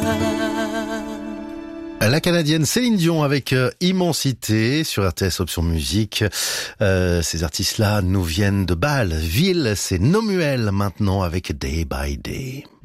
La Canadienne Céline Dion avec Immensité sur RTS Option Musique. Ces artistes-là nous viennent de Bâle, ville, c'est Nomuel maintenant avec Day by Day.